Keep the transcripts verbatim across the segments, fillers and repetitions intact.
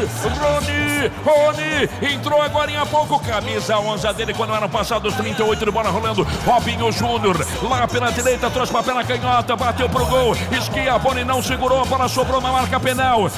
Rony, Rony, entrou agora em há pouco, camisa onze dele, quando eram passados trinta e oito de bola rolando, Robinho Júnior, lá pela direita, trouxe pra perna canhota, bateu pro gol, Schiavone não segurou, a bola sobrou na marca penal.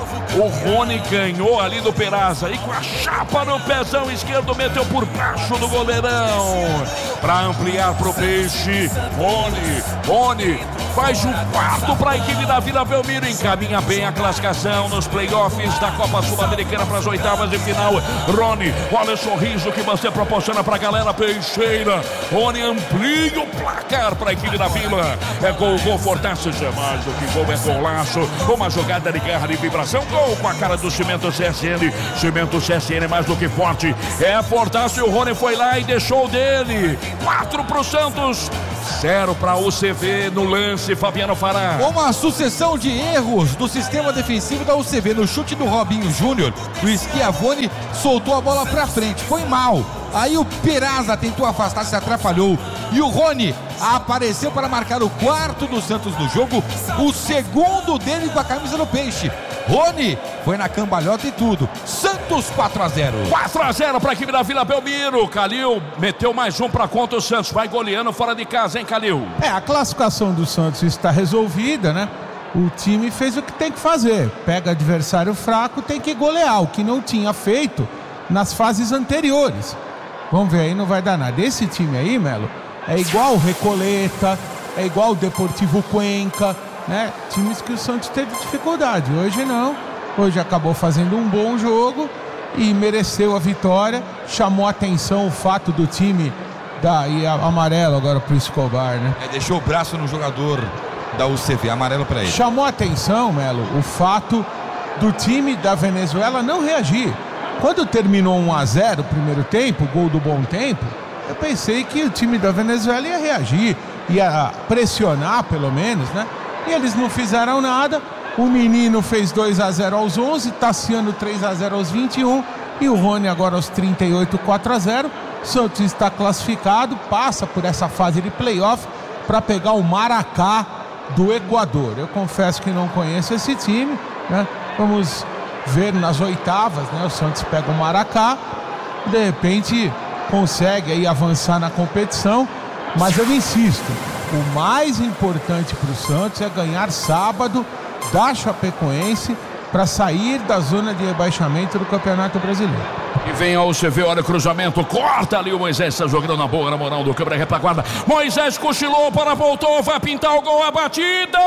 O Rony ganhou ali do Peraza e com a chapa no pezão esquerdo meteu por baixo do goleirão. Para ampliar pro Peixe, Rony, Rony faz um quarto para a equipe da Vila Belmiro. Encaminha bem a classificação nos playoffs da Copa Sul-Americana para as oitavas de final. Rony, olha o sorriso que você proporciona para a galera peixeira. Rony amplia o placar para a equipe da Vila. É gol, gol, fortaço, é mais do que gol, é golaço. Uma jogada de guerra, de vibração. Gol com a cara do Cimento C S N. Cimento C S N mais do que forte. É fortaço e o Rony foi lá e deixou dele. Quatro pro Santos, zero para o U C V no lance, Fabiano Fará. Uma sucessão de erros do sistema defensivo da U C V. No chute do Robinho Júnior, o Schiavone soltou a bola pra frente, foi mal. Aí o Peraza tentou afastar, se atrapalhou. E o Rony apareceu para marcar o quarto do Santos no jogo, o segundo dele com a camisa do Peixe. Rony foi na cambalhota e tudo. Santos quatro a zero. quatro a zero para a equipe da Vila Belmiro. Calil meteu mais um para conta. O Santos vai goleando fora de casa, hein, Calil? É, a classificação do Santos está resolvida, né? O time fez o que tem que fazer. Pega adversário fraco, tem que golear, o que não tinha feito nas fases anteriores. Vamos ver aí, não vai dar nada. Esse time aí, Melo, é igual o Recoleta, é igual o Deportivo Cuenca, né? Times que o Santos teve dificuldade. Hoje não. Hoje acabou fazendo um bom jogo e mereceu a vitória. Chamou a atenção o fato do time da e a, amarelo agora pro Escobar, né? É, deixou o braço no jogador da U C V, amarelo para ele. Chamou a atenção, Melo, o fato do time da Venezuela não reagir. Quando terminou um a zero o primeiro tempo, gol do Bom Tempo, eu pensei que o time da Venezuela ia reagir, ia pressionar pelo menos, né? E eles não fizeram nada. O Menino fez dois a zero aos onze, Tassiano três a zero aos vinte e um e o Rony agora aos trinta e oito, quatro a zero. Santos está classificado, passa por essa fase de playoff para pegar o Maracá do Equador. Eu confesso que não conheço esse time, né? Vamos ver nas oitavas, né? O Santos pega o Maracá, de repente consegue aí avançar na competição, mas eu insisto, o mais importante para o Santos é ganhar sábado da Chapecoense para sair da zona de rebaixamento do Campeonato Brasileiro. E vem ao C V, olha o cruzamento, corta ali o Moisés, está jogando na boa, na moral do câmera retaguarda. Moisés cochilou, para voltou, vai pintar o gol, a batida!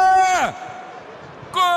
Gol!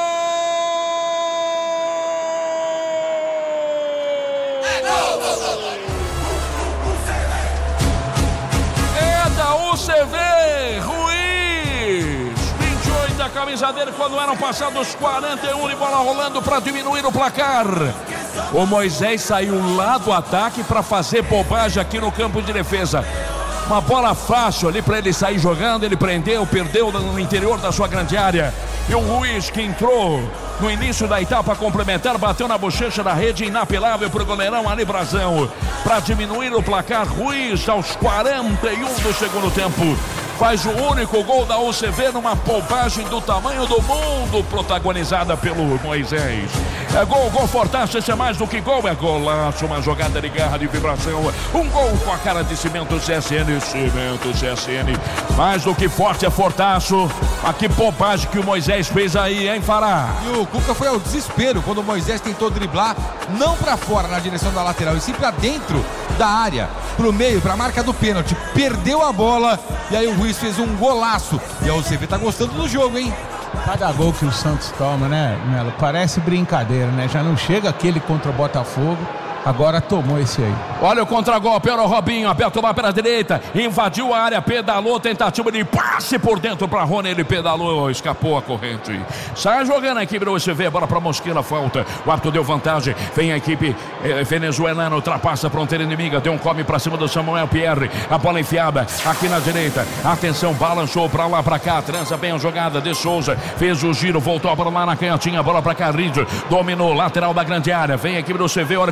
É da U C V, Ruiz, vinte e oito a camisa dele quando eram passados quarenta e um de bola rolando para diminuir o placar. O Moisés saiu lá do ataque para fazer bobagem aqui no campo de defesa. Uma bola fácil ali para ele sair jogando, ele prendeu, perdeu no interior da sua grande área. E o Ruiz, que entrou no início da etapa complementar, bateu na bochecha da rede, inapelável para o goleirão Ali Brazão. Para diminuir o placar, Ruiz aos quarenta e um do segundo tempo faz o único gol da U C V numa bobagem do tamanho do mundo, protagonizada pelo Moisés. É gol, gol fortaço, esse é mais do que gol, é golaço, uma jogada de garra, de vibração, um gol com a cara de Cimento C S N, Cimento C S N, mais do que forte, é fortaço. Ah, que bobagem que o Moisés fez aí, hein, Fará? E o Cuca foi ao desespero quando o Moisés tentou driblar, não pra fora na direção da lateral, e sim pra dentro da área, pro meio, pra marca do pênalti, perdeu a bola, e aí o Ruiz fez um golaço, e a U C V tá gostando do jogo, hein? Cada gol que o Santos toma, né, Melo? Parece brincadeira, né? Já não chega aquele contra o Botafogo, agora tomou esse aí. Olha o contragolpe, olha o Robinho, aberto lá pela direita, invadiu a área, pedalou, tentativa de passe por dentro para Rony, ele pedalou, escapou a corrente. Sai jogando a equipe do U C V, bola para Mosquila, falta. O árbitro deu vantagem, vem a equipe eh, venezuelana, ultrapassa a fronteira inimiga, deu um come para cima do Samuel Pierre, a bola enfiada aqui na direita, atenção, balançou para lá, para cá, transa bem a jogada de Souza, fez o giro, voltou a bola lá na canhotinha, bola para Carrillo, dominou, lateral da grande área, vem a equipe do U C V, olha, cruzamento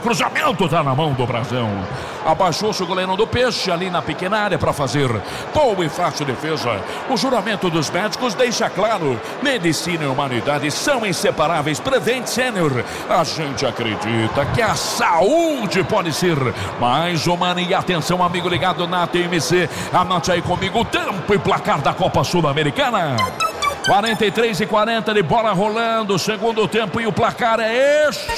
juramento tá na mão do Brasão. Abaixou-se o goleirão do Peixe ali na pequena área para fazer boa e fácil defesa. O juramento dos médicos deixa claro: medicina e humanidade são inseparáveis. Prevent Senior. A gente acredita que a saúde pode ser mais humana. E atenção, amigo ligado na T M C. Anote aí comigo o tempo e placar da Copa Sul-Americana. quarenta e três e quarenta de bola rolando. Segundo tempo e o placar é este.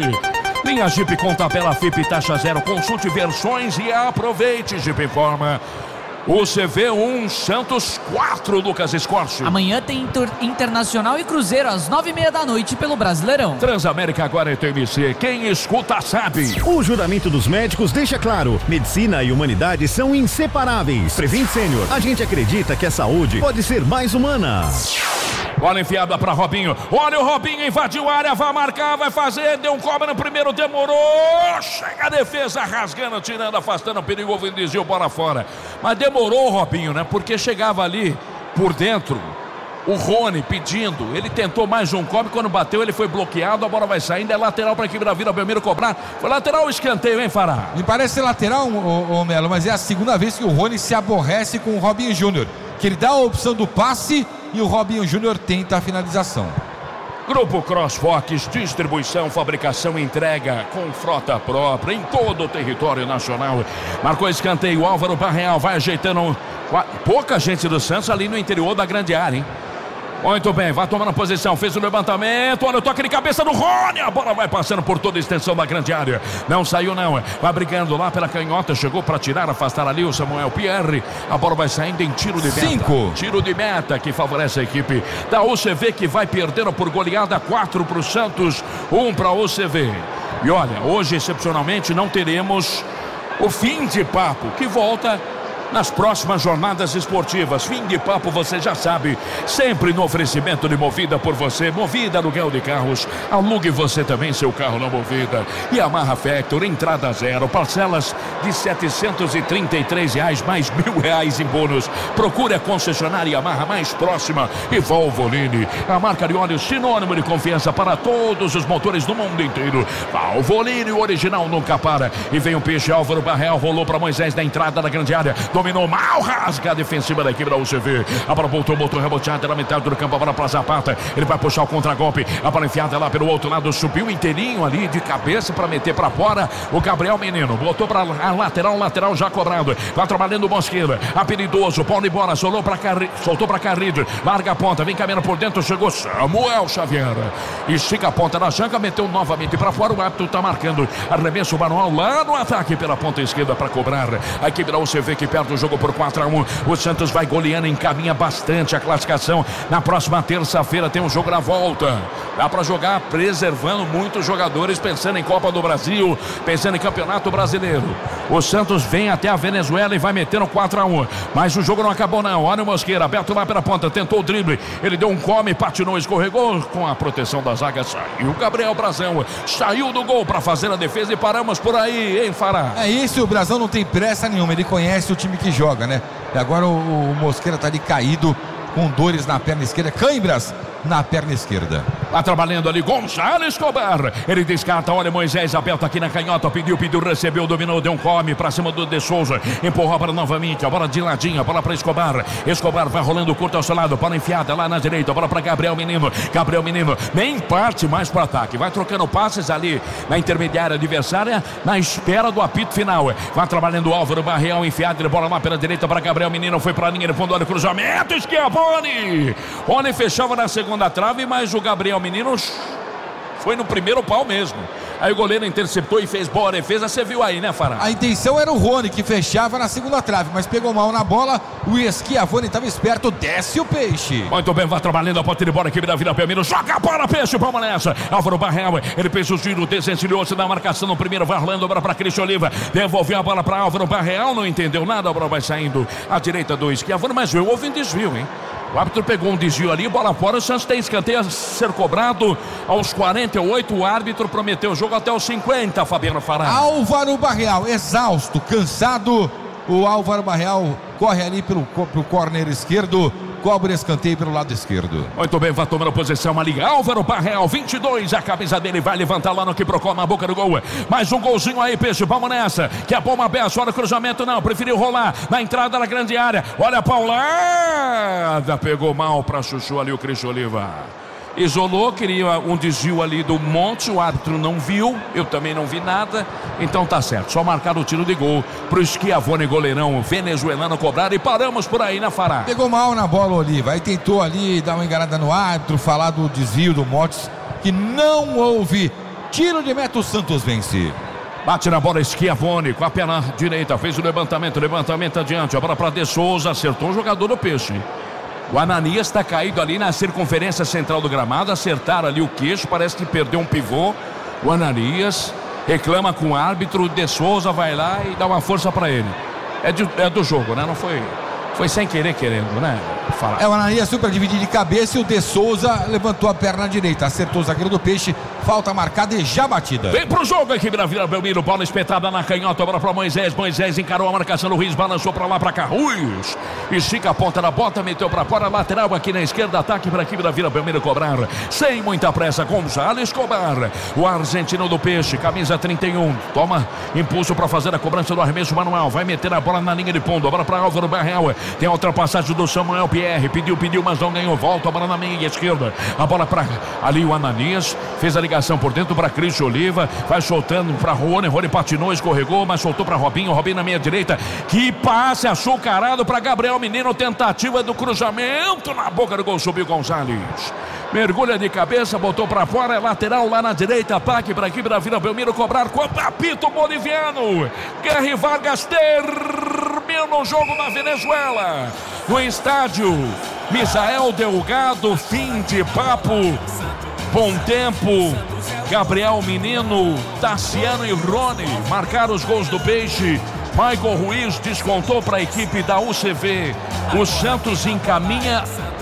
Linha Jeep com tabela F I P taxa zero. Consulte versões e aproveite. Jeep informa. O C V um, Santos quatro, Lucas Escorcio. Amanhã tem Inter, Internacional e Cruzeiro às nove e meia da noite pelo Brasileirão. Transamérica agora é T M C. Quem escuta sabe. O juramento dos médicos deixa claro: medicina e humanidade são inseparáveis. Prevent Senior. A gente acredita que a saúde pode ser mais humana. Bola enfiada para Robinho. Olha o Robinho, invadiu a área, vai marcar, vai fazer. Deu um cobre no primeiro, demorou. Chega a defesa rasgando, tirando, afastando. Perigo, desviou, bola fora. Mas demorou o Robinho, né? Porque chegava ali por dentro o Rony pedindo. Ele tentou mais um cobre. Quando bateu, ele foi bloqueado. A bola vai saindo. É lateral para a equipe da Vila Belmiro cobrar. Foi lateral ou escanteio, hein, Fará? Me parece ser lateral, ô, ô, Melo, mas é a segunda vez que o Rony se aborrece com o Robinho Júnior. Que ele dá a opção do passe e o Robinho Júnior tenta a finalização. Grupo Crossfox, distribuição, fabricação e entrega com frota própria em todo o território nacional. Marcou escanteio, Álvaro Barreal vai ajeitando. Pouca gente do Santos ali no interior da grande área, hein? Muito bem, vai tomando posição, fez o levantamento, olha o toque de cabeça do Rony, a bola vai passando por toda a extensão da grande área, não saiu não, vai brigando lá pela canhota, chegou para tirar, afastar ali o Samuel Pierre, a bola vai saindo em tiro de meta, Cinco. tiro de meta que favorece a equipe da U C V, que vai perdendo por goleada, quatro para o Santos, um para a U C V. E olha, hoje excepcionalmente não teremos o fim de papo, que volta nas próximas jornadas esportivas. Fim de papo, você já sabe, sempre no oferecimento de Movida por você. Movida, aluguel de carros, alugue você também seu carro na Movida. E Yamaha Factor, entrada zero, parcelas de setecentos e trinta e três reais, mais mil reais em bônus. Procure a concessionária Yamaha mais próxima. E Valvoline, a marca de óleo sinônimo de confiança para todos os motores do mundo inteiro. Valvoline, o original nunca para. E vem o peixe, Álvaro Barreal, rolou para Moisés na entrada da grande área. Dominou mal, rasga a defensiva da equipe da U C V. A bola voltou, botou reboteada na metade do campo, a bola para Zapata. Ele vai puxar o contragolpe. A bola enfiada lá pelo outro lado, subiu inteirinho ali de cabeça para meter para fora. O Gabriel Menino botou para a lateral, lateral já cobrado. Vai trabalhando o Mosqueira. Apelidoso, Paulo embora, soltou para Carri... soltou para Carrilho. Larga a ponta, vem caminhando por dentro, chegou Samuel Xavier. Estica a ponta da janca, meteu novamente para fora. O árbitro está marcando. Arremesso manual lá no ataque pela ponta esquerda para cobrar. A equipe da U C V que perde o jogo por quatro a um. O Santos vai goleando, encaminha bastante a classificação. Na próxima terça-feira tem um jogo na volta. Dá para jogar preservando muitos jogadores, pensando em Copa do Brasil, pensando em Campeonato Brasileiro. O Santos vem até a Venezuela e vai metendo quatro a um. Mas o jogo não acabou não. Olha o Mosqueira, aberto lá pela ponta, tentou o drible. Ele deu um come, patinou, escorregou com a proteção da zaga. Saiu o Gabriel Brazão. Saiu do gol para fazer a defesa e paramos por aí, hein, Fará? É isso, o Brazão não tem pressa nenhuma. Ele conhece o time que joga, né? E agora o, o Mosqueira tá ali caído, com dores na perna esquerda, cãibras na perna esquerda. Tá trabalhando ali Gonçalo Escobar. Ele descarta, olha Moisés aberto aqui na canhota, pediu, pediu, recebeu, dominou, deu um come pra cima do De Souza, empurrou a bola novamente, a bola de ladinho, a bola pra Escobar. Escobar vai rolando curto ao seu lado, bola enfiada lá na direita, a bola pra Gabriel Menino. Gabriel Menino nem parte mais pro ataque, vai trocando passes ali na intermediária adversária, na espera do apito final. Vai trabalhando o Álvaro Barreal, enfiado de bola lá pela direita para Gabriel Menino, foi pra linha de fundo, olha o cruzamento, Schiavone. Rony fechava na segunda trave, mas o Gabriel Menino foi no primeiro pau mesmo. Aí o goleiro interceptou e fez boa defesa. Você viu aí, né, Fará? A intenção era o Rony, que fechava na segunda trave, mas pegou mal na bola. O Schiavone estava esperto, desce o peixe. Muito bem, vai trabalhando a ponta de bola, equipe da Vila Belmiro. Joga a bola, peixe, vamos nessa. Álvaro Barreal, ele fez o giro, desencilhou-se da marcação no primeiro, vai rolando a bola para Cristian Oliva. Devolveu a bola para Álvaro Barreal, não entendeu nada, a bola vai saindo à direita do Schiavone, mas eu houve um desvio, hein? O árbitro pegou um desvio ali, bola fora, o Santos tem escanteio a ser cobrado aos quarenta e oito, o árbitro prometeu o jogo até os cinquenta, Fabiano Fará. Álvaro Barreal, exausto, cansado, o Álvaro Barreal corre ali pelo, pelo córner esquerdo, cobra escanteio pelo lado esquerdo. Muito bem, vai tomando posição ali. Álvaro Parreal, vinte e dois, a camisa dele vai levantar lá no que procura na boca do gol. Mais um golzinho aí, Peixe, vamos nessa. Que a bomba aberta, olha o cruzamento, não, preferiu rolar na entrada da grande área. Olha a paulada, pegou mal pra Chuchu ali o Cris Oliva. Isolou, queria um desvio ali do Monte, o árbitro não viu, eu também não vi nada, então tá certo, só marcar o tiro de gol pro Schiavone, goleirão venezuelano, cobrar e paramos por aí, né, Fará? Pegou mal na bola, Oliva, aí tentou ali dar uma enganada no árbitro, falar do desvio do Monte, que não houve tiro de meta, o Santos vence. Bate na bola Schiavone com a perna direita, fez o levantamento, levantamento adiante, a bola pra De Souza, acertou o jogador do Peixe. O Ananias está caído ali na circunferência central do gramado, acertaram ali o queixo, parece que perdeu um pivô. O Ananias reclama com o árbitro, De Souza vai lá e dá uma força para ele. É, de, é do jogo, né? Não foi, foi sem querer, querendo, né? Fala. É, o Ananias super dividido de cabeça e o De Souza levantou a perna direita, acertou o zagueiro do Peixe, falta marcada e já batida. Vem pro jogo aqui, Vila Vila Belmiro, bola espetada na canhota, bola pra Moisés, Moisés encarou a marcação do Ruiz, balançou pra lá, pra cá, Ruiz, estica a ponta da bota, meteu pra fora, lateral aqui na esquerda, ataque pra aqui, Vila Vila Belmiro cobrar, sem muita pressa, Gonzalez cobrar, o argentino do Peixe, camisa trinta e um, toma impulso pra fazer a cobrança do arremesso manual, vai meter a bola na linha de fundo, a bola pra Álvaro Barreal, tem a ultrapassagem do Samuel Pierre, pediu, pediu, mas não ganhou, volta a bola na meia esquerda, a bola pra ali o Ananias, fez a ligação por dentro para Cris Oliva, vai soltando para Rony, Rony patinou, escorregou, mas soltou para Robinho, Robinho na meia direita, que passe açucarado para Gabriel Menino, tentativa do cruzamento na boca do gol, subiu Gonzalez, mergulha de cabeça, botou para fora, é lateral lá na direita, ataque para aqui, para Vila Belmiro cobrar com o apito boliviano, Guerre Vargas termina o jogo na Venezuela, no estádio Misael Delgado, fim de papo, bom tempo, Gabriel Menino, Tassiano e Rony marcaram os gols do Peixe, Michael Ruiz descontou para a equipe da U C V, o Santos encaminha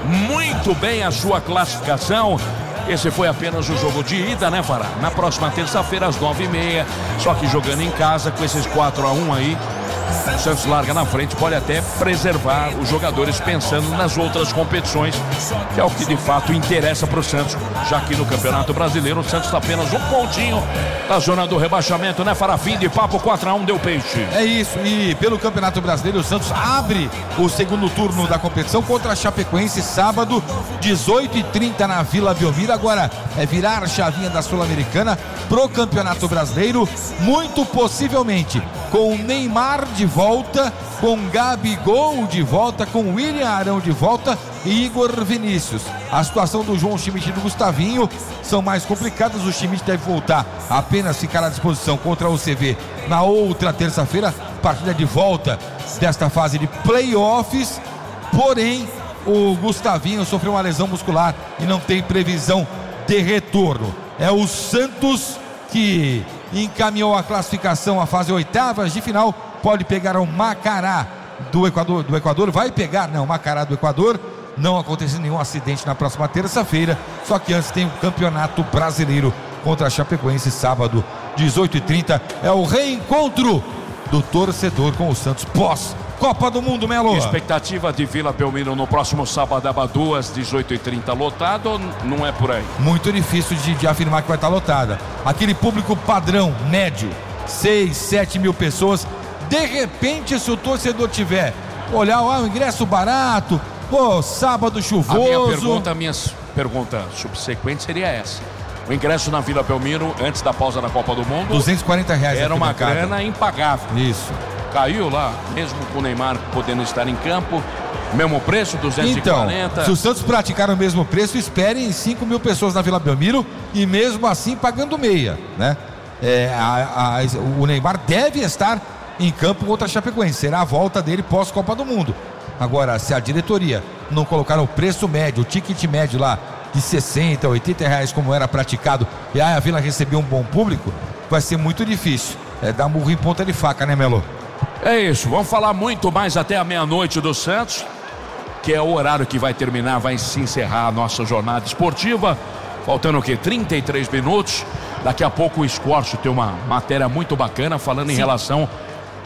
muito bem a sua classificação. Esse foi apenas o jogo de ida, né, Fará? Na próxima terça-feira às nove e meia, só que jogando em casa com esses quatro a um aí, o Santos larga na frente, pode até preservar os jogadores pensando nas outras competições, que é o que de fato interessa para o Santos, já que no Campeonato Brasileiro o Santos está apenas um pontinho da zona do rebaixamento, né, Fará? Fim de papo, quatro a um deu Peixe. É isso, e pelo Campeonato Brasileiro o Santos abre o segundo turno da competição contra a Chapecoense sábado, dezoito e trinta na Vila Belmiro. Agora é virar a chavinha da Sul-Americana pro Campeonato Brasileiro, muito possivelmente com o Neymar de volta, com Gabigol de volta, com William Arão de volta e Igor Vinícius. A situação do João Schmidt e do Gustavinho são mais complicadas. O Schmidt deve voltar, apenas ficar à disposição contra o C V na outra terça-feira, partida de volta desta fase de playoffs. Porém, o Gustavinho sofreu uma lesão muscular e não tem previsão de retorno. É o Santos que encaminhou a classificação à fase oitavas de final, pode pegar o Macará do Equador, do Equador, vai pegar, não, o Macará do Equador, não aconteceu nenhum acidente na próxima terça-feira, só que antes tem o Campeonato Brasileiro contra a Chapecoense, sábado, dezoito e trinta, é o reencontro do torcedor com o Santos pós Copa do Mundo, Melo. Expectativa de Vila Belmiro no próximo sábado, Abadu, às dezoito e trinta, lotado ou não é por aí? Muito difícil de, de afirmar que vai estar lotada. Aquele público padrão, médio, seis, sete mil pessoas. De repente, se o torcedor tiver olhar, ah, o ingresso barato, pô, sábado chuvoso. A minha pergunta, a minha pergunta subsequente seria essa. O ingresso na Vila Belmiro, antes da pausa da Copa do Mundo, duzentos e quarenta reais. Era uma grana impagável. Isso. Caiu lá, mesmo com o Neymar podendo estar em campo, mesmo preço, duzentos e quarenta. Então, se o Santos praticar o mesmo preço, esperem cinco mil pessoas na Vila Belmiro e mesmo assim pagando meia, né? É, a, a, o Neymar deve estar em campo contra a Chapecoense, será a volta dele pós-Copa do Mundo. Agora, se a diretoria não colocar o preço médio, o ticket médio lá de sessenta, oitenta reais como era praticado, e aí a Vila recebeu um bom público, vai ser muito difícil. É dar murro em ponta de faca, né, Melo? É isso, vamos falar muito mais até a meia-noite do Santos, que é o horário que vai terminar, vai se encerrar a nossa jornada esportiva. Faltando o quê? trinta e três minutos. Daqui a pouco o Scorcho tem uma matéria muito bacana falando Sim. em relação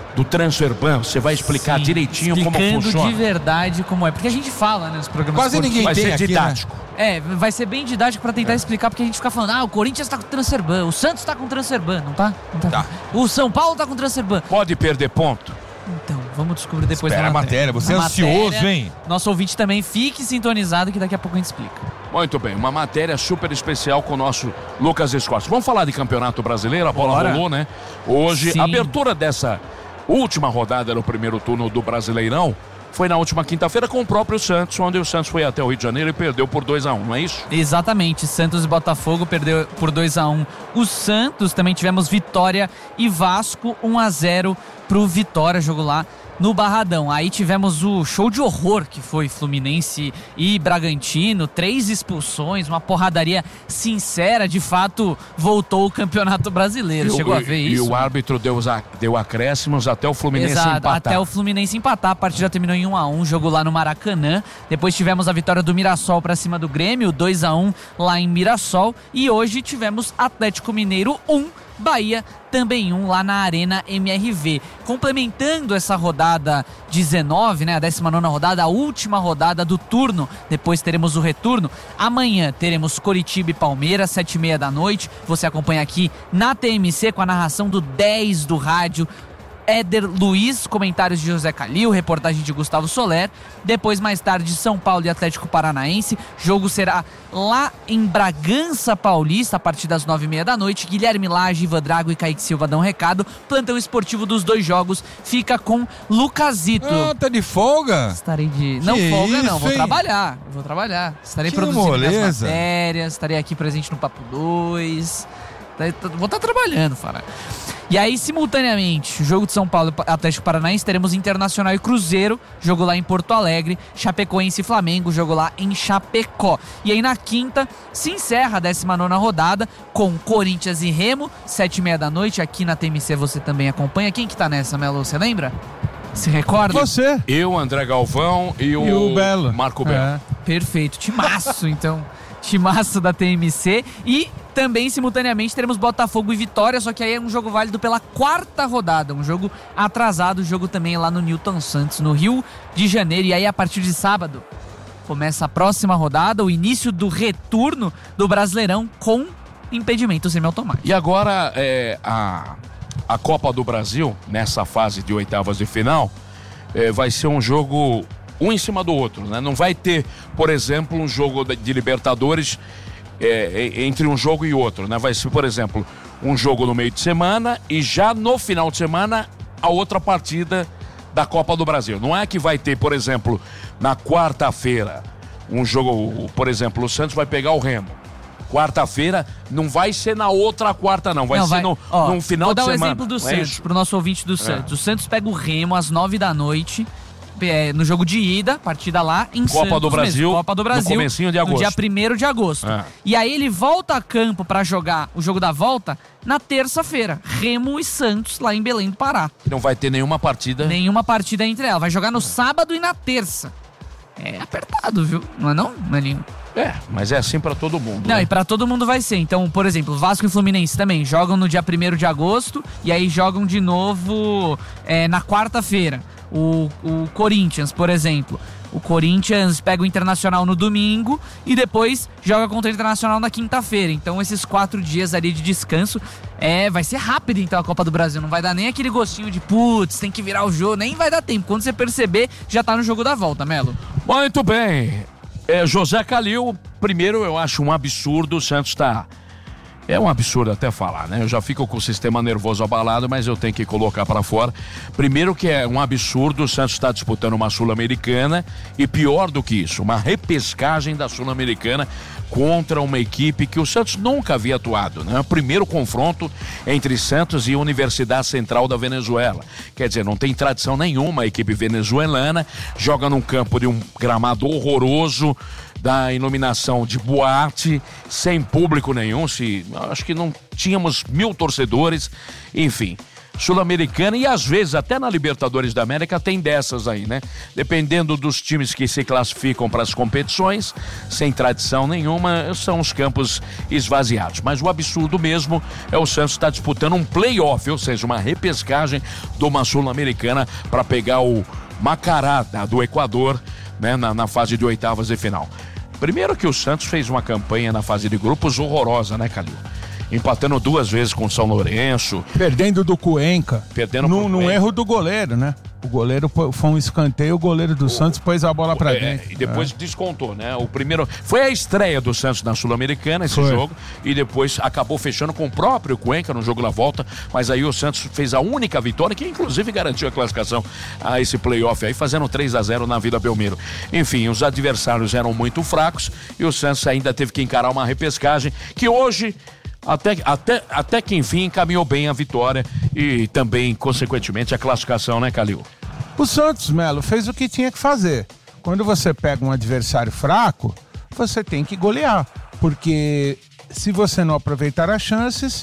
do Transferban, você vai explicar Sim, direitinho como funciona. de verdade como é. Porque a gente fala, né, nos programas Quase ninguém Vai tem ser aqui, didático. né? É, vai ser bem didático pra tentar é. explicar, porque a gente fica falando, ah, o Corinthians tá com Transferban, o Santos tá com Transferban, não tá? Não tá. Tá. O São Paulo tá com Transferban. Pode perder ponto? Então, vamos descobrir depois Espera da a matéria, você Na é ansioso, matéria, hein? Nosso ouvinte também, fique sintonizado que daqui a pouco a gente explica. Muito bem, uma matéria super especial com o nosso Lucas Escosta. Vamos falar de Campeonato Brasileiro, a bola Bora. rolou, né? Hoje, Sim. a abertura dessa última rodada no primeiro turno do Brasileirão foi na última quinta-feira com o próprio Santos, onde o Santos foi até o Rio de Janeiro e perdeu por dois a um, não é isso? Exatamente, Santos e Botafogo perdeu por dois a um. O Santos também tivemos Vitória e Vasco, um a zero pro Vitória, jogo lá no Barradão. Aí tivemos o show de horror que foi Fluminense e Bragantino, três expulsões, uma porradaria sincera, de fato voltou o Campeonato Brasileiro. E Chegou o, a ver e isso? E o árbitro deu, deu acréscimos até o Fluminense Exato, empatar. até o Fluminense empatar, a partida terminou em um a um, jogo lá no Maracanã. Depois tivemos a vitória do Mirassol pra cima do Grêmio, dois a um lá em Mirassol. E hoje tivemos Atlético Mineiro um, Bahia também um lá na Arena M R V. Complementando essa rodada dezenove, né, a décima nona rodada, a última rodada do turno, depois teremos o retorno. Amanhã teremos Coritiba e Palmeiras, sete e meia da noite. Você acompanha aqui na T M C com a narração do dez do rádio, Éder Luiz, comentários de José Calil, reportagem de Gustavo Soler. Depois, mais tarde, São Paulo e Atlético Paranaense. Jogo será lá em Bragança Paulista, a partir das nove e meia da noite. Guilherme Lage, Ivan Drago e Kaique Silva dão recado. Plantão esportivo dos dois jogos fica com Lucasito. Ah, tá de folga? Estarei de... Não, Que folga isso, não, vou hein? trabalhar. Vou trabalhar. Estarei Que produzindo minhas moleza. matérias, estarei aqui presente no Papo dois. Vou estar trabalhando, Fara. E aí, simultaneamente, jogo de São Paulo e Atlético Paranaense, teremos Internacional e Cruzeiro, jogo lá em Porto Alegre, Chapecoense e Flamengo, jogo lá em Chapecó. E aí, na quinta, se encerra a décima nona rodada com Corinthians e Remo, sete e meia da noite, aqui na T M C você também acompanha. Quem que tá nessa, Melo, você lembra? Se recorda? Você. Eu, André Galvão e o, E o Belo. Marco Belo. É. Perfeito, timaço, então. Timaço da T M C. E também, simultaneamente, teremos Botafogo e Vitória, só que aí é um jogo válido pela quarta rodada, um jogo atrasado, jogo também lá no Newton Santos, no Rio de Janeiro. E aí, a partir de sábado, começa a próxima rodada, o início do retorno do Brasileirão com impedimento semiautomático. E agora, é, a, a Copa do Brasil, nessa fase de oitavas de final, é, vai ser um jogo um em cima do outro, né? Não vai ter, por exemplo, um jogo de Libertadores é, entre um jogo e outro, né? Vai ser, por exemplo, um jogo no meio de semana e já no final de semana a outra partida da Copa do Brasil. Não é que vai ter, por exemplo, na quarta-feira um jogo, por exemplo, o Santos vai pegar o Remo. Quarta-feira não vai ser na outra quarta, não. Vai não, ser vai, no, ó, no final de semana. Vou dar um exemplo do é Santos, isso? pro nosso ouvinte do Santos. É. O Santos pega o Remo às nove da noite, é, no jogo de ida, partida lá em Copa Santos do Brasil, mesmo, Copa do Brasil, no comecinho de agosto. no dia primeiro de agosto. É. E aí ele volta a campo pra jogar o jogo da volta na terça-feira. Remo e Santos lá em Belém do Pará. Não vai ter nenhuma partida. Nenhuma partida entre elas. Vai jogar no sábado e na terça. É apertado, viu? Não é não, Maninho? É, mas é assim pra todo mundo. Não, né? e pra todo mundo vai ser. Então, por exemplo, Vasco e Fluminense também jogam no dia primeiro de agosto e aí jogam de novo é, na quarta-feira. O, o Corinthians, por exemplo. O Corinthians pega o Internacional no domingo e depois joga contra o Internacional na quinta-feira. Então, esses quatro dias ali de descanso, é, vai ser rápido então a Copa do Brasil. Não vai dar nem aquele gostinho de putz, tem que virar o jogo. Nem vai dar tempo. Quando você perceber, já tá no jogo da volta, Melo. Muito bem. É, José Calil, primeiro eu acho um absurdo o Santos tá... É um absurdo até falar, né? Eu já fico com o sistema nervoso abalado, mas eu tenho que colocar pra fora. Primeiro que é um absurdo, o Santos está disputando uma Sul-Americana e pior do que isso, uma repescagem da Sul-Americana contra uma equipe que o Santos nunca havia atuado, né? O primeiro confronto entre Santos e Universidade Central da Venezuela. Quer dizer, não tem tradição nenhuma a equipe venezuelana, joga num campo de um gramado horroroso, da iluminação de boate, sem público nenhum, se, acho que não tínhamos mil torcedores, enfim. Sul-Americana e às vezes até na Libertadores da América tem dessas aí, né? Dependendo dos times que se classificam para as competições, sem tradição nenhuma, são os campos esvaziados. Mas o absurdo mesmo é o Santos estar disputando um play-off, ou seja, uma repescagem de uma Sul-Americana para pegar o Macará do Equador, né, na, na fase de oitavas de final. Primeiro que o Santos fez uma campanha na fase de grupos horrorosa, né, Calil? Empatando duas vezes com o São Lourenço. Perdendo do Cuenca. Perdendo num, num erro do goleiro, né? O goleiro foi um escanteio, o goleiro do o, Santos pôs a bola pra é, dentro. E depois é. descontou, né? O primeiro... Foi a estreia do Santos na Sul-Americana, esse foi. jogo. E depois acabou fechando com o próprio Cuenca no jogo da volta. Mas aí o Santos fez a única vitória, que inclusive garantiu a classificação a esse playoff aí, fazendo três a zero na Vila Belmiro. Enfim, os adversários eram muito fracos e o Santos ainda teve que encarar uma repescagem que hoje... Até, até, até que enfim encaminhou bem a vitória e também, consequentemente, a classificação, né, Calil? O Santos, Melo, fez o que tinha que fazer. Quando você pega um adversário fraco, você tem que golear. Porque se você não aproveitar as chances,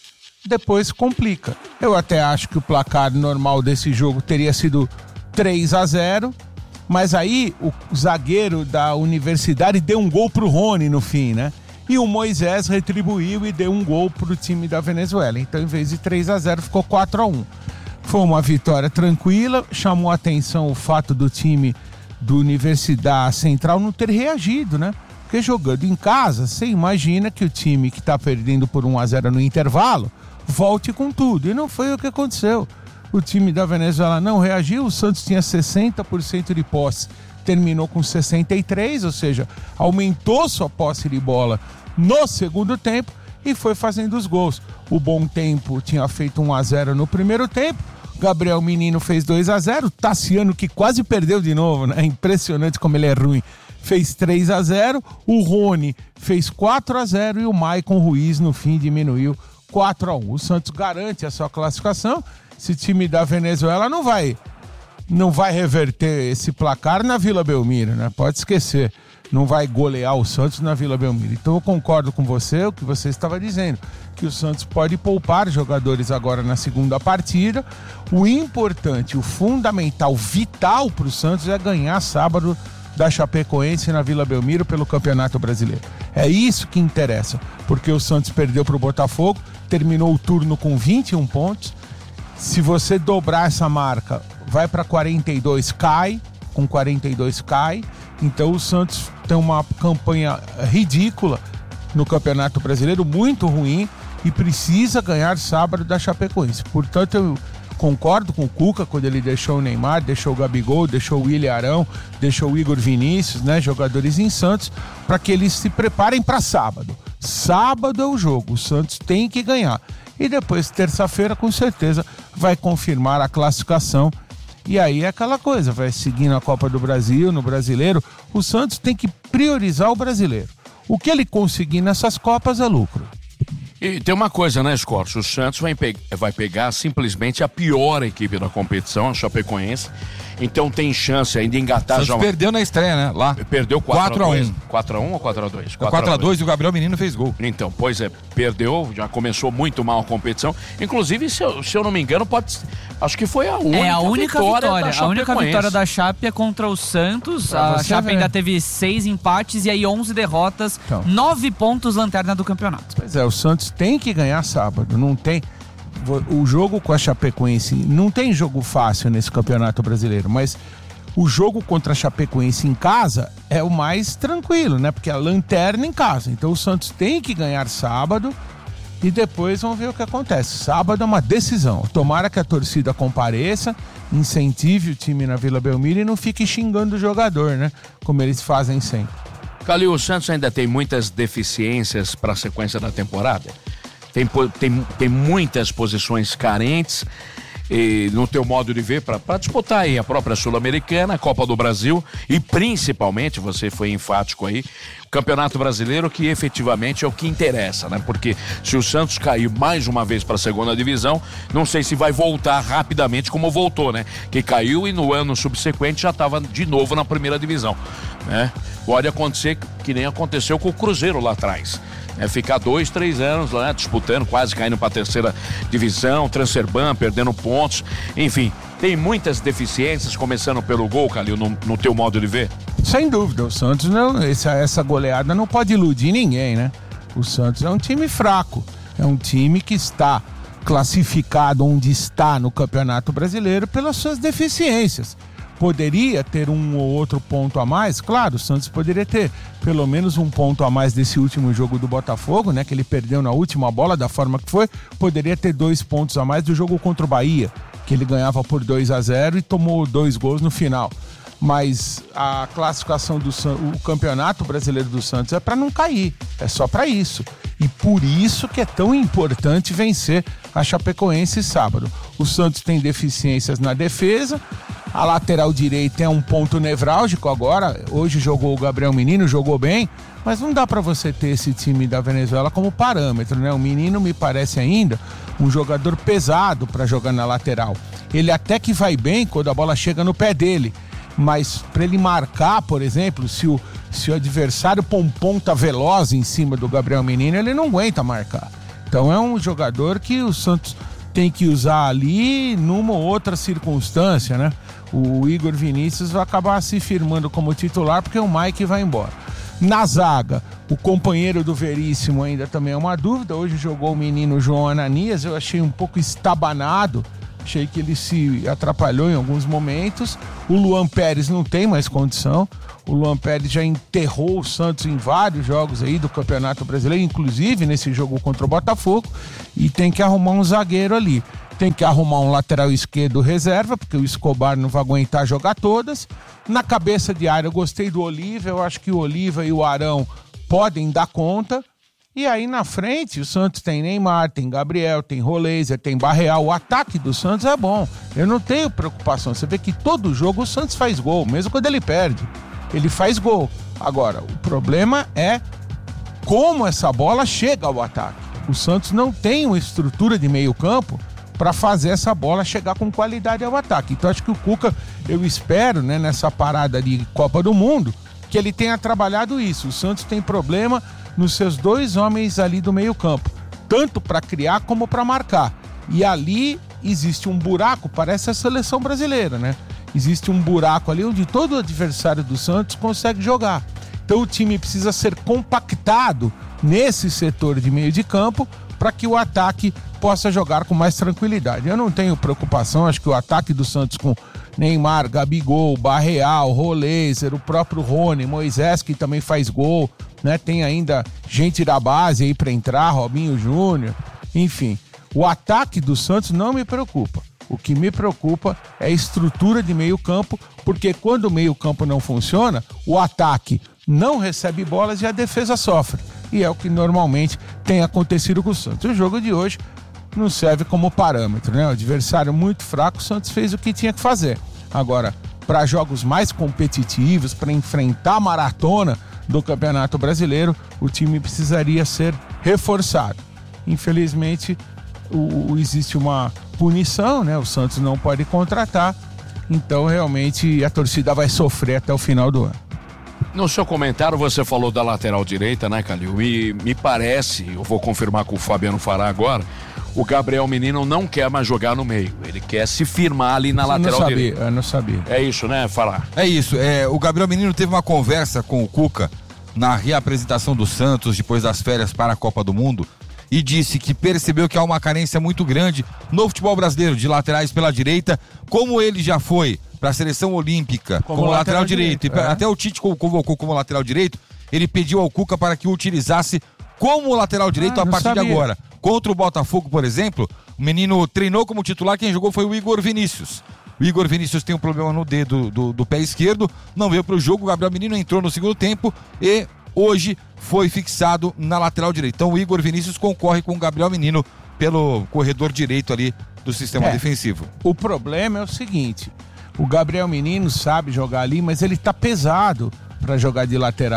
depois complica. Eu até acho que o placar normal desse jogo teria sido três a zero, mas aí o zagueiro da Universidade deu um gol pro Rony no fim, né? E o Moisés retribuiu e deu um gol pro time da Venezuela. Então, em vez de três a zero, ficou quatro a um. Foi uma vitória tranquila. Chamou a atenção o fato do time do Universidade Central não ter reagido, né? Porque jogando em casa, você imagina que o time que tá perdendo por um a zero no intervalo volte com tudo. E não foi o que aconteceu. O time da Venezuela não reagiu. O Santos tinha sessenta por cento de posse. Terminou com sessenta e três, ou seja, aumentou sua posse de bola no segundo tempo e foi fazendo os gols. O Bom Tempo tinha feito um a zero no primeiro tempo, Gabriel Menino fez dois a zero, Tassiano, que quase perdeu de novo, né? Impressionante como ele é ruim, fez três a zero, o Rony fez quatro a zero e o Maicon Ruiz no fim diminuiu quatro a um. O Santos garante a sua classificação. Esse time da Venezuela não vai... não vai reverter esse placar na Vila Belmiro, né? Pode esquecer. Não vai golear o Santos na Vila Belmiro. Então eu concordo com você, o que você estava dizendo, que o Santos pode poupar jogadores agora na segunda partida. O importante, o fundamental, vital para o Santos é ganhar sábado da Chapecoense na Vila Belmiro pelo Campeonato Brasileiro. É isso que interessa, porque o Santos perdeu para o Botafogo, terminou o turno com vinte e um pontos. Se você dobrar essa marca, vai para quarenta e dois, cai, com quarenta e dois cai. Então o Santos tem uma campanha ridícula no Campeonato Brasileiro, muito ruim, e precisa ganhar sábado da Chapecoense. Portanto, eu concordo com o Cuca quando ele deixou o Neymar, deixou o Gabigol, deixou o William Arão, deixou o Igor Vinícius, né, jogadores em Santos, para que eles se preparem para sábado. Sábado é o jogo, o Santos tem que ganhar. E depois, terça-feira, com certeza, vai confirmar a classificação. E aí é aquela coisa, vai seguindo a Copa do Brasil, no Brasileiro. O Santos tem que priorizar o Brasileiro. O que ele conseguir nessas Copas é lucro. E tem uma coisa, né, Scorcio? O Santos vai, pe- vai pegar simplesmente a pior equipe da competição, a Chapecoense. Então tem chance ainda de engatar Santos já. Uma... perdeu na estreia, né? Lá. Perdeu quatro a um. quatro a um ou quatro a dois? quatro a dois e o Gabriel Menino fez gol. Então, pois é, perdeu, já começou muito mal a competição. Inclusive, se eu, se eu não me engano, pode. Acho que foi a única, é a única vitória. vitória. Da a única vitória da Chape é contra o Santos. Pra a Chape ver. ainda teve seis empates e aí onze derrotas, então. nove pontos lanterna do campeonato. Pois é, o Santos tem que ganhar sábado, não tem. O jogo com a Chapecoense, não tem jogo fácil nesse Campeonato Brasileiro, mas o jogo contra a Chapecoense em casa é o mais tranquilo, né? Porque é a lanterna em casa. Então o Santos tem que ganhar sábado e depois vamos ver o que acontece. Sábado é uma decisão. Tomara que a torcida compareça, incentive o time na Vila Belmiro e não fique xingando o jogador, né? Como eles fazem sempre. Calil, o Santos ainda tem muitas deficiências para a sequência da temporada. Tem, tem, tem muitas posições carentes. E no teu modo de ver, para disputar aí a própria Sul-Americana, a Copa do Brasil e principalmente, você foi enfático aí, o Campeonato Brasileiro, que efetivamente é o que interessa, né? Porque se o Santos cair mais uma vez para a segunda divisão, não sei se vai voltar rapidamente como voltou, né? Que caiu e no ano subsequente já estava de novo na primeira divisão, né? Pode acontecer que nem aconteceu com o Cruzeiro lá atrás. É ficar dois, três anos lá, né, disputando, quase caindo para a terceira divisão, transfer ban, perdendo pontos, enfim, tem muitas deficiências, começando pelo gol, Calil, no, no teu modo de ver? Sem dúvida, o Santos não, essa, essa goleada não pode iludir ninguém, né? O Santos é um time fraco, é um time que está classificado onde está no Campeonato Brasileiro pelas suas deficiências. Poderia ter um ou outro ponto a mais? Claro, o Santos poderia ter pelo menos um ponto a mais desse último jogo do Botafogo, né? Que ele perdeu na última bola da forma que foi. Poderia ter dois pontos a mais do jogo contra o Bahia, que ele ganhava por dois a zero e tomou dois gols no final. Mas a classificação do o Campeonato Brasileiro do Santos é para não cair, é só para isso. E por isso que é tão importante vencer a Chapecoense sábado. O Santos tem deficiências na defesa, a lateral direita é um ponto nevrálgico agora. Hoje jogou o Gabriel Menino, jogou bem, mas não dá para você ter esse time da Venezuela como parâmetro, né? O Menino me parece ainda um jogador pesado para jogar na lateral. Ele até que vai bem quando a bola chega no pé dele, mas para ele marcar, por exemplo, se o, se o adversário põe um ponta veloz em cima do Gabriel Menino, ele não aguenta marcar. Então é um jogador que o Santos tem que usar ali numa ou outra circunstância, né? O Igor Vinícius vai acabar se firmando como titular porque o Mike vai embora. Na zaga, o companheiro do Veríssimo ainda também é uma dúvida. Hoje jogou o menino João Ananias, eu achei um pouco estabanado. Achei que ele se atrapalhou em alguns momentos. O Luan Pérez não tem mais condição. O Luan Pérez já enterrou o Santos em vários jogos aí do Campeonato Brasileiro, inclusive nesse jogo contra o Botafogo, e tem que arrumar um zagueiro ali. Tem que arrumar um lateral esquerdo reserva, porque o Escobar não vai aguentar jogar todas. Na cabeça de área eu gostei do Oliva, eu acho que o Oliva e o Arão podem dar conta. E aí na frente o Santos tem Neymar, tem Gabriel, tem Roleiser, tem Barreal. O ataque do Santos é bom, eu não tenho preocupação. Você vê que todo jogo o Santos faz gol, mesmo quando ele perde, ele faz gol. Agora, o problema é como essa bola chega ao ataque. O Santos não tem uma estrutura de meio campo para fazer essa bola chegar com qualidade ao ataque. Então acho que o Cuca, eu espero, né, nessa parada de Copa do Mundo, que ele tenha trabalhado isso. O Santos tem problema nos seus dois homens ali do meio campo, tanto para criar como para marcar. E ali existe um buraco, parece a seleção brasileira, né? Existe um buraco ali onde todo adversário do Santos consegue jogar. Então o time precisa ser compactado nesse setor de meio de campo para que o ataque possa jogar com mais tranquilidade. Eu não tenho preocupação, acho que o ataque do Santos com Neymar, Gabigol, Barreal, Roleiser, o próprio Rony, Moisés, que também faz gol, né? Tem ainda gente da base aí para entrar, Robinho Júnior, enfim. O ataque do Santos não me preocupa. O que me preocupa é a estrutura de meio campo, porque quando o meio campo não funciona, o ataque não recebe bolas e a defesa sofre. E é o que normalmente tem acontecido com o Santos. O jogo de hoje não serve como parâmetro, né? O adversário muito fraco, o Santos fez o que tinha que fazer. Agora, para jogos mais competitivos, para enfrentar a maratona do Campeonato Brasileiro, o time precisaria ser reforçado. Infelizmente, o, o, existe uma punição, né? O Santos não pode contratar, então realmente a torcida vai sofrer até o final do ano. No seu comentário você falou da lateral direita, né, Calil? E me parece, eu vou confirmar com o Fabiano Fará agora, o Gabriel Menino não quer mais jogar no meio. Ele quer se firmar ali na eu lateral não sabia, direita. Eu não sabia. É isso, né, Fará? É isso. É, o Gabriel Menino teve uma conversa com o Cuca na reapresentação do Santos depois das férias para a Copa do Mundo e disse que percebeu que há uma carência muito grande no futebol brasileiro de laterais pela direita, como ele já foi para a seleção olímpica como, como lateral, lateral direito, direito. E é. Até o Tite convocou como lateral direito, ele pediu ao Cuca para que o utilizasse como lateral direito ah, a partir sabia. de agora. Contra o Botafogo, por exemplo, o menino treinou como titular, quem jogou foi o Igor Vinícius. O Igor Vinícius tem um problema no dedo do, do pé esquerdo, não veio para o jogo, o Gabriel Menino entrou no segundo tempo e hoje foi fixado na lateral direita. Então o Igor Vinícius concorre com o Gabriel Menino pelo corredor direito ali do sistema é, defensivo. O problema é o seguinte, o Gabriel Menino sabe jogar ali, mas ele tá pesado para jogar de lateral.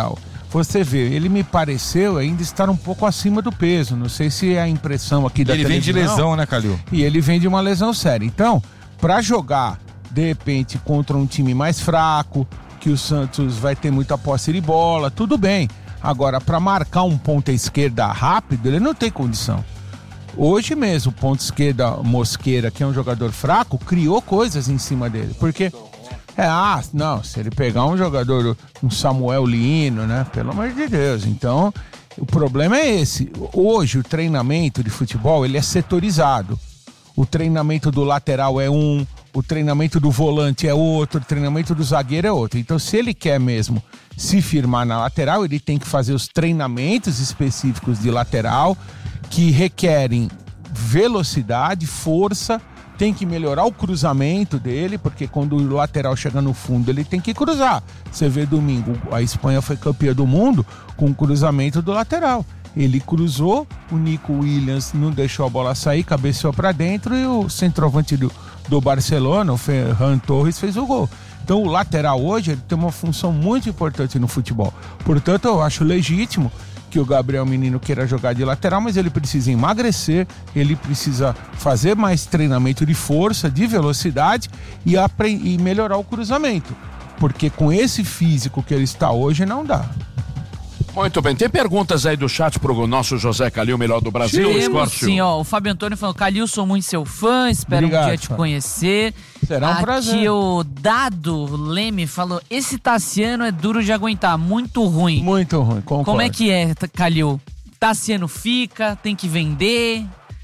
você vê, ele me pareceu ainda estar um pouco acima do peso. Não sei se é a impressão aqui da televisão. Ele vem de lesão, né, Calil? E ele vem de uma lesão séria. Então, para jogar, de repente, contra um time mais fraco, que o Santos vai ter muita posse de bola, tudo bem. Agora, para marcar um ponta esquerda rápido, ele não tem condição. Hoje mesmo, o ponta esquerda Mosqueira, que é um jogador fraco, criou coisas em cima dele. Porque, é, ah, não, se ele pegar um jogador, um Samuel Lino, né? Pelo amor de Deus. Então, o problema é esse. Hoje, o treinamento de futebol, ele é setorizado. O treinamento do lateral é um, o treinamento do volante é outro, o treinamento do zagueiro é outro. Então, se ele quer mesmo se firmar na lateral, ele tem que fazer os treinamentos específicos de lateral, que requerem velocidade, força, tem que melhorar o cruzamento dele, porque quando o lateral chega no fundo, ele tem que cruzar. Você vê domingo, a Espanha foi campeã do mundo com o cruzamento do lateral. Ele cruzou, o Nico Williams não deixou a bola sair, cabeceou para dentro e o centroavante do, do Barcelona, o Ferran Torres, fez o gol. Então o lateral hoje ele tem uma função muito importante no futebol. Portanto, eu acho legítimo que o Gabriel Menino queira jogar de lateral, mas ele precisa emagrecer, ele precisa fazer mais treinamento de força, de velocidade e, apre- e melhorar o cruzamento. Porque com esse físico que ele está hoje, não dá. Muito bem, tem perguntas aí do chat pro nosso José Calil, melhor do Brasil, Temos, sim, ó, o Fábio Antônio falou, Calil, sou muito seu fã, espero Obrigado, um dia te Fábio. conhecer. Será um Aqui prazer. o Dado Leme falou, esse Tassiano é duro de aguentar, muito ruim. Muito ruim, concordo. Como é que é, Calil? Tassiano fica, tem que vender...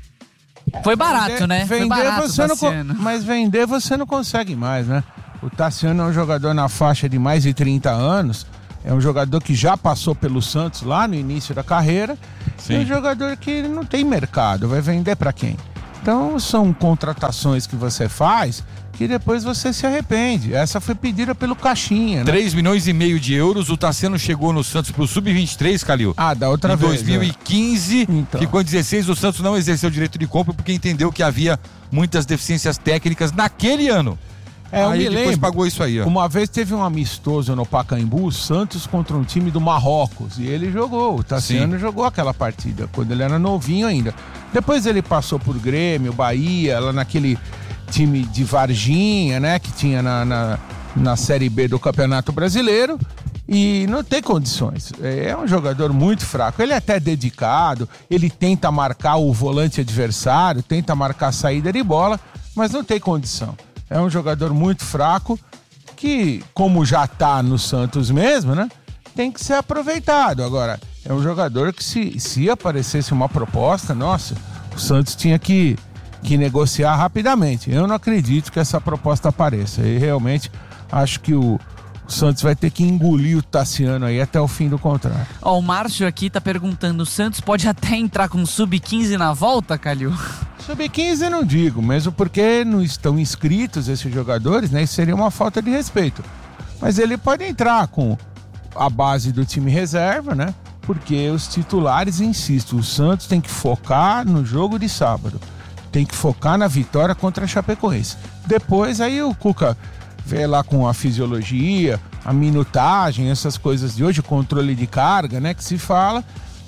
Foi barato, Vender- né? Foi Vender barato, você não, co- Tassiano. mas vender você não consegue mais, né? O Tassiano é um jogador na faixa de mais de trinta anos, é um jogador que já passou pelo Santos lá no início da carreira, Sim. é um jogador que não tem mercado, vai vender para quem? Então são contratações que você faz que depois você se arrepende. Essa foi pedida pelo Caixinha, né? três milhões e meio de euros, o Tassiano chegou no Santos pro sub vinte e três, Calil. Ah, da outra em vez. dois mil e quinze, Então. ficou em dezesseis, o Santos não exerceu o direito de compra porque entendeu que havia muitas deficiências técnicas naquele ano. É, eu Aí me depois lembro. pagou isso aí, ó. Uma vez teve um amistoso no Pacaembu, Santos contra um time do Marrocos, e ele jogou, o Tassiano Sim. jogou aquela partida, quando ele era novinho ainda. Depois ele passou por Grêmio, Bahia, lá naquele time de Varginha, né, que tinha na, na, na Série B do Campeonato Brasileiro, e não tem condições. É um jogador muito fraco, ele é até dedicado, ele tenta marcar o volante adversário, tenta marcar a saída de bola, mas não tem condição. É um jogador muito fraco que, como já tá no Santos mesmo, né? Tem que ser aproveitado. Agora, é um jogador que se, se aparecesse uma proposta, nossa, o Santos tinha que, que negociar rapidamente. Eu não acredito que essa proposta apareça. E realmente acho que o, o Santos vai ter que engolir o Tassiano aí até o fim do contrato. Ó, o Márcio aqui tá perguntando, o Santos pode até entrar com sub quinze na volta, Calil? sub quinze não digo, mesmo porque não estão inscritos esses jogadores, né? Isso seria uma falta de respeito. Mas ele pode entrar com a base do time reserva, né? Porque os titulares, insisto, o Santos tem que focar no jogo de sábado. Tem que focar na vitória contra a Chapecoense. Depois aí o Cuca vê lá com a fisiologia, a minutagem, essas coisas de hoje, o controle de carga, né? Que se fala.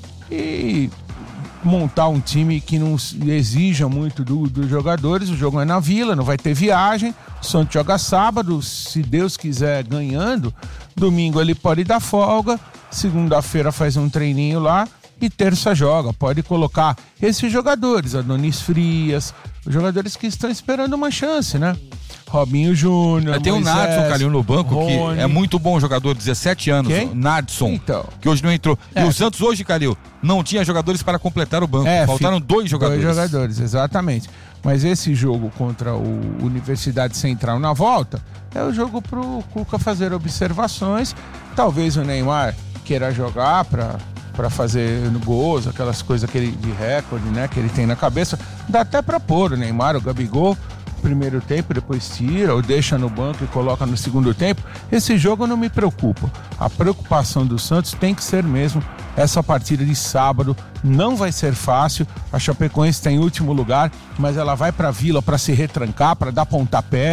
E montar um time que não exija muito do, dos jogadores. O jogo é na Vila, não vai ter viagem. O Santos joga sábado, se Deus quiser, ganhando. Domingo ele pode dar folga, segunda-feira faz um treininho lá e terça joga. Pode colocar esses jogadores, Adonis Frias, os jogadores que estão esperando uma chance, né? Robinho Júnior, Tem o Moisés, Nadson Calil no banco, Rony. que é muito bom jogador, dezessete anos. Quem? o Nadson, Então. que hoje não entrou. É. E o Santos hoje, Calil, não tinha jogadores para completar o banco. É, Faltaram fi- dois jogadores. Dois jogadores, exatamente. Mas esse jogo contra o Universidade Central na volta é o jogo pro Cuca fazer observações. Talvez o Neymar queira jogar para para fazer gols, aquelas coisas que ele, de recorde, né, que ele tem na cabeça. Dá até para pôr o Neymar, o Gabigol, primeiro tempo, depois tira ou deixa no banco e coloca no segundo tempo. Esse jogo não me preocupa. A preocupação do Santos tem que ser mesmo essa partida de sábado. Não vai ser fácil. A Chapecoense está em último lugar, mas ela vai para a Vila para se retrancar, para dar pontapé.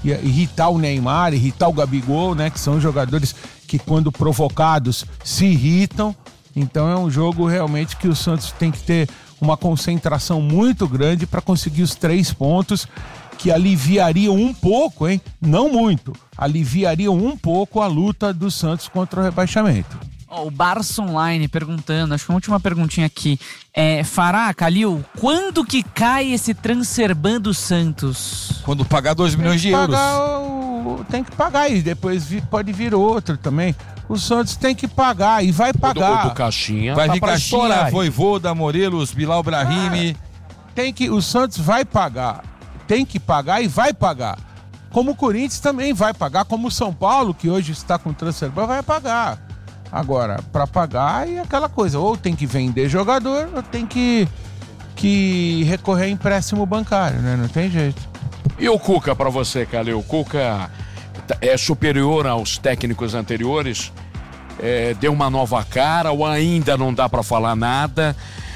irritar o Neymar, irritar o Gabigol, né? Que são jogadores que, quando provocados, se irritam. Então é um jogo realmente que o Santos tem que ter uma concentração muito grande para conseguir os três pontos, que aliviariam um pouco, hein? Não muito, aliviariam um pouco a luta do Santos contra o rebaixamento. Oh, o Barça Online perguntando, acho que a última perguntinha aqui. É, Fará, Calil, quando que cai esse Transferban do Santos? Quando pagar dois milhões de euros. O... Tem que pagar e depois pode vir outro também. O Santos tem que pagar e vai pagar. O do, o do Caixinha. Vai tá vir Caixinha, estourar. Voivoda, Morelos, Bilal Brahimi. Ah, tem que, o Santos vai pagar. Tem que pagar e vai pagar. Como o Corinthians também vai pagar, como o São Paulo, que hoje está com Transferban, vai pagar. Agora, para pagar é aquela coisa, ou tem que vender jogador, ou tem que, que recorrer a empréstimo bancário, né? Não tem jeito. E o Cuca para você, Calil? O Cuca é superior aos técnicos anteriores? É, deu uma nova cara ou ainda não dá para falar nada?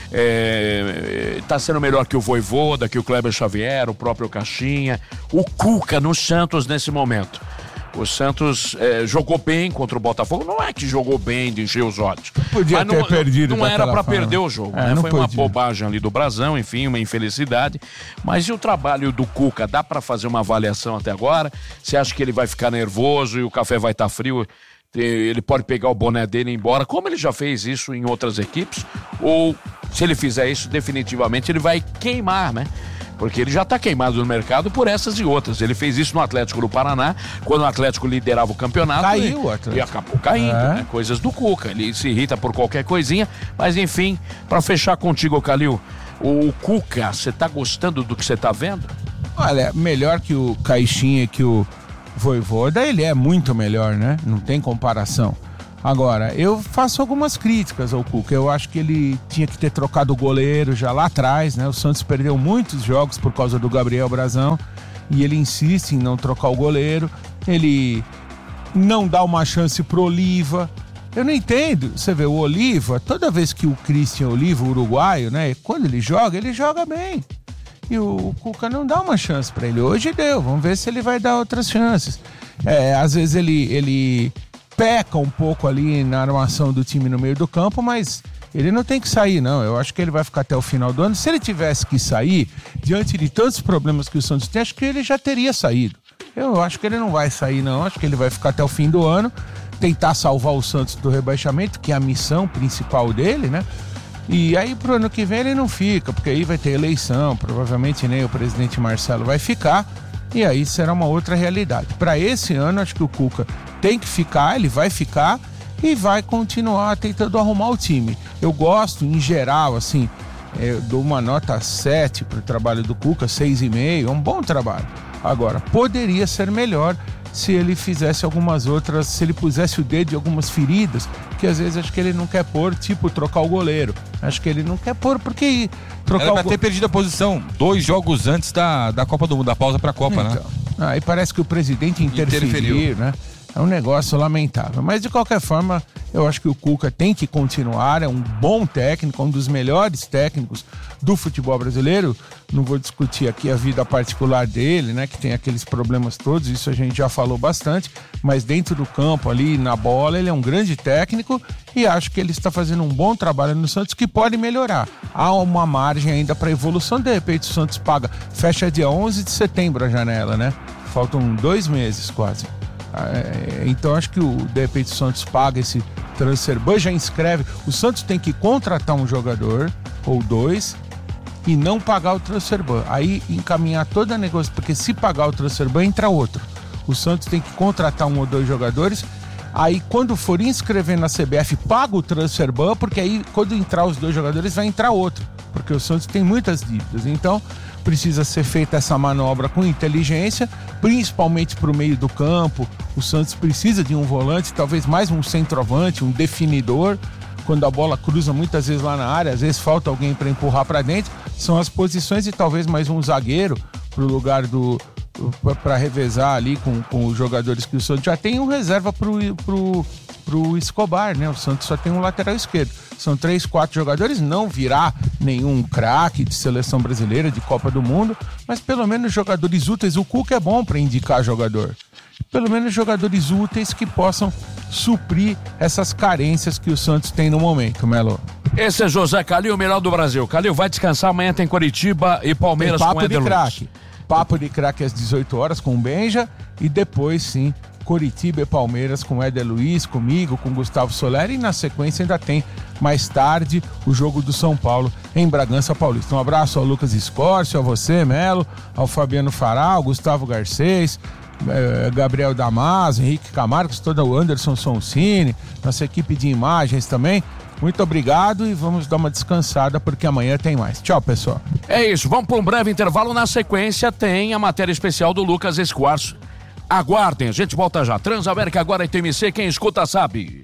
É, tá sendo melhor que o Voivoda, que o Kleber Xavier, o próprio Caixinha. O Cuca no Santos nesse momento. O Santos é, jogou bem contra o Botafogo. Não é que jogou bem de encher os olhos. Podia mas ter não, perdido. Não era para forma. perder o jogo. É, né? Foi podia. uma bobagem ali do Brasão, enfim, uma infelicidade. Mas e o trabalho do Cuca? Dá para fazer uma avaliação até agora? Você acha que ele vai ficar nervoso e o café vai estar frio? Ele pode pegar o boné dele e ir embora, como ele já fez isso em outras equipes? Ou, se ele fizer isso, definitivamente ele vai queimar, né? Porque ele já está queimado no mercado por essas e outras. Ele fez isso no Atlético do Paraná, quando o Atlético liderava o campeonato. Caiu e, o Atlético. E acabou caindo, é. né? Coisas do Cuca. Ele se irrita por qualquer coisinha. Mas, enfim, para fechar contigo, Calil, o Cuca, você está gostando do que você está vendo? Olha, melhor que o Caixinha e que o Voivoda, ele é muito melhor, né? Não tem comparação. Agora, eu faço algumas críticas ao Cuca. Eu acho que ele tinha que ter trocado o goleiro já lá atrás, né? O Santos perdeu muitos jogos por causa do Gabriel Brasão e ele insiste em não trocar o goleiro. Ele não dá uma chance pro Oliva. Eu não entendo. Você vê, o Oliva, toda vez que o Christian Oliva, o uruguaio, né? Quando ele joga, ele joga bem. E o Cuca não dá uma chance pra ele. Hoje deu. Vamos ver se ele vai dar outras chances. É, às vezes ele... ele peca um pouco ali na armação do time no meio do campo, mas ele não tem que sair, não. Eu acho que ele vai ficar até o final do ano. Se ele tivesse que sair, diante de tantos problemas que o Santos tem, acho que ele já teria saído. Eu acho que ele não vai sair, não. Acho que ele vai ficar até o fim do ano, tentar salvar o Santos do rebaixamento, que é a missão principal dele, né? E aí pro ano que vem ele não fica, porque aí vai ter eleição, provavelmente nem o presidente Marcelo vai ficar, e aí será uma outra realidade. Para esse ano, acho que o Cuca tem que ficar, ele vai ficar e vai continuar tentando arrumar o time. Eu gosto, em geral, assim, eu dou uma nota sete para o trabalho do Cuca, seis e meio, é um bom trabalho. Agora, poderia ser melhor se ele fizesse algumas outras, se ele pusesse o dedo em algumas feridas, que às vezes acho que ele não quer pôr, tipo trocar o goleiro. Acho que ele não quer pôr, porque trocar Era pra o go... ter perdido a posição dois jogos antes da, da Copa do Mundo, da pausa pra Copa, então, né? Aí parece que o presidente interferiu, Interferiu. né? É um negócio lamentável. Mas, de qualquer forma, eu acho que o Cuca tem que continuar. É um bom técnico, um dos melhores técnicos do futebol brasileiro. Não vou discutir aqui a vida particular dele, né? Que tem aqueles problemas todos, isso a gente já falou bastante. Mas dentro do campo, ali na bola, ele é um grande técnico e acho que ele está fazendo um bom trabalho no Santos que pode melhorar. Há uma margem ainda para evolução. De repente, o Santos paga. Fecha dia onze de setembro a janela, né? Faltam dois meses quase. Então acho que o, de repente o Santos paga esse Transferban, já inscreve. O Santos tem que contratar um jogador ou dois e não pagar o Transferban. Aí encaminhar toda a negócio, porque se pagar o Transferban entra outro. O Santos tem que contratar um ou dois jogadores. Aí quando for inscrever na C B F, paga o Transferban, porque aí quando entrar os dois jogadores vai entrar outro. Porque o Santos tem muitas dívidas. Então precisa ser feita essa manobra com inteligência, principalmente para o meio do campo. O Santos precisa de um volante, talvez mais um centroavante, um definidor. Quando a bola cruza muitas vezes lá na área, às vezes falta alguém para empurrar para dentro. São as posições e talvez mais um zagueiro para o lugar do... para revezar ali com, com os jogadores que o Santos já tem, um reserva para pro Escobar, né? O Santos só tem um lateral esquerdo. São três, quatro jogadores, não virá nenhum craque de seleção brasileira, de Copa do Mundo, mas pelo menos jogadores úteis. O Cuca é bom para indicar jogador. Pelo menos jogadores úteis que possam suprir essas carências que o Santos tem no momento, Melo. Esse é José Calil, o melhor do Brasil. Calil vai descansar, amanhã tem Coritiba e Palmeiras tem com papo Éder de Luiz. craque. Papo de craque às dezoito horas com o Benja e depois sim Coritiba e Palmeiras com Éder Luiz, comigo, com Gustavo Soler e na sequência ainda tem mais tarde o jogo do São Paulo em Bragança Paulista. Um abraço ao Lucas Escórcio, a você, Melo, ao Fabiano Faral, Gustavo Garcês, eh, Gabriel Damasio, Henrique Camargos, todo o Anderson Soncini, nossa equipe de imagens também. Muito obrigado e vamos dar uma descansada porque amanhã tem mais. Tchau, pessoal. É isso, vamos para um breve intervalo. Na sequência tem a matéria especial do Lucas Escoarço. Aguardem, a gente volta já. Transamérica agora em T M C, quem escuta sabe.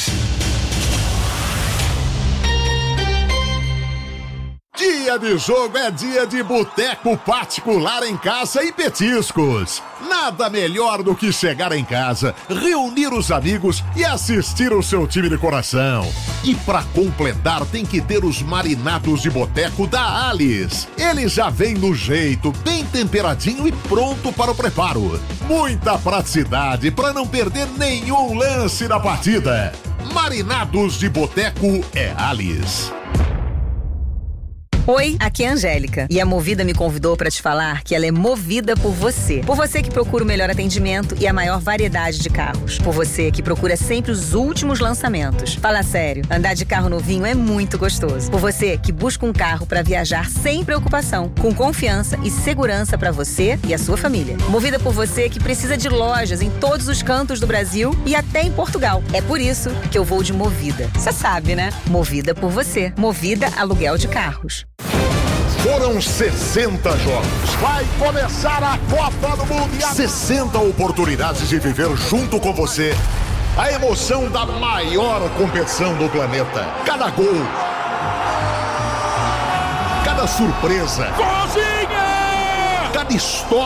Dia de jogo é dia de boteco particular em casa e petiscos. Nada melhor do que chegar em casa, reunir os amigos e assistir o seu time de coração. E pra completar tem que ter os marinados de boteco da Alice. Ele já vem no jeito, bem temperadinho e pronto para o preparo. Muita praticidade para não perder nenhum lance da partida. Marinados de boteco é Alice. Oi, aqui é a Angélica e a Movida me convidou para te falar que ela é movida por você. Por você que procura o melhor atendimento e a maior variedade de carros. Por você que procura sempre os últimos lançamentos. Fala sério, andar de carro novinho é muito gostoso. Por você que busca um carro para viajar sem preocupação, com confiança e segurança para você e a sua família. Movida por você que precisa de lojas em todos os cantos do Brasil e até em Portugal. É por isso que eu vou de Movida. Você sabe, né? Movida por você. Movida Aluguel de Carros. Foram sessenta jogos. Vai começar a Copa do Mundo. sessenta oportunidades de viver junto com você a emoção da maior competição do planeta. Cada gol, cada surpresa, Cozinha! cada história.